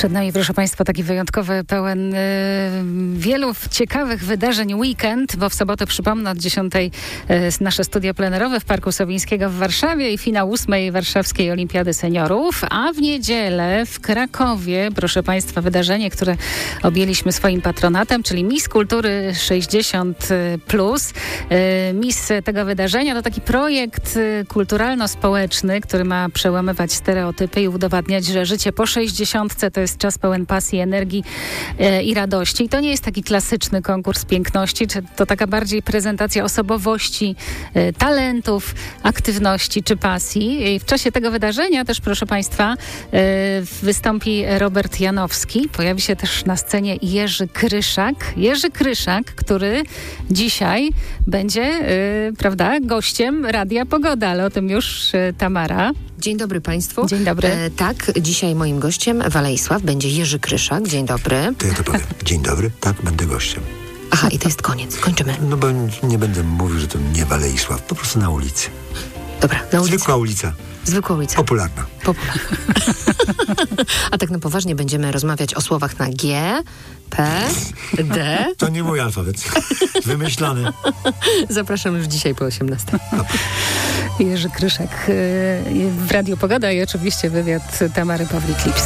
Przed nami, proszę Państwa, taki wyjątkowy, pełen wielu ciekawych wydarzeń weekend, bo w sobotę, przypomnę, od 10 nasze studia plenerowe w Parku Sowińskiego w Warszawie i finał 8. Warszawskiej Olimpiady Seniorów, a w niedzielę w Krakowie, proszę Państwa, wydarzenie, które objęliśmy swoim patronatem, czyli Miss Kultury 60+. Miss tego wydarzenia to taki projekt kulturalno-społeczny, który ma przełamywać stereotypy i udowadniać, że życie po 60 to jest czas pełen pasji, energii i radości. I to nie jest taki klasyczny konkurs piękności, czy to taka bardziej prezentacja osobowości, talentów, aktywności czy pasji. I w czasie tego wydarzenia też, proszę Państwa, wystąpi Robert Janowski. Pojawi się też na scenie Jerzy Kryszak. Jerzy Kryszak, który dzisiaj będzie, prawda, gościem Radia Pogoda, ale o tym już Tamara. Dzień dobry Państwu. Dzień dobry. Tak, dzisiaj moim gościem w Alei Sław będzie Jerzy Kryszak. Dzień dobry. To ja to powiem. Dzień dobry, tak, będę gościem. Aha, i to jest koniec. Kończymy. No bo nie będę mówił, że to nie w Alei Sław, po prostu na ulicy. Dobra, na ulicy. Zwykła ulica. Zwykła ulica. Popularna. A tak na poważnie będziemy rozmawiać o słowach na G, P, D. To nie mój alfabet. Wymyślony. Zapraszam już dzisiaj po 18. Jerzy Kryszak w Radiu Pogoda i oczywiście wywiad Tamary Pawlik-Lipskiej.